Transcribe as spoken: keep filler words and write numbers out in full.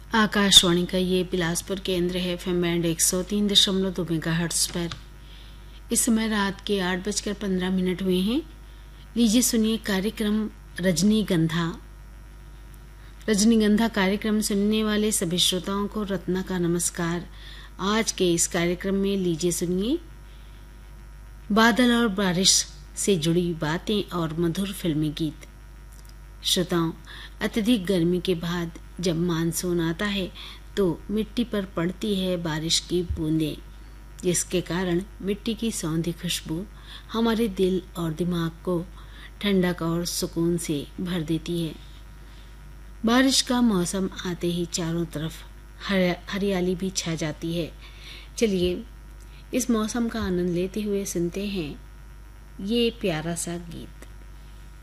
आकाशवाणी का ये बिलासपुर केंद्र है। एफएम बैंड एक सौ तीन दशमलव दो मेगाहर्ट्ज पर इस समय रात के आठ बजकर पंद्रह मिनट हुए हैं। लीजिए सुनिए कार्यक्रम रजनीगंधा। रजनीगंधा कार्यक्रम सुनने वाले सभी श्रोताओं को रत्ना का नमस्कार। आज के इस कार्यक्रम में लीजिए सुनिए बादल और बारिश से जुड़ी बातें और मधुर फिल्मी गीत। श्रोताओं, अत्यधिक गर्मी के बाद जब मानसून आता है तो मिट्टी पर पड़ती है बारिश की बूंदें, जिसके कारण मिट्टी की सौंधी खुशबू हमारे दिल और दिमाग को ठंडक और सुकून से भर देती है। बारिश का मौसम आते ही चारों तरफ हरियाली भी छा जाती है। चलिए इस मौसम का आनंद लेते हुए सुनते हैं ये प्यारा सा गीत।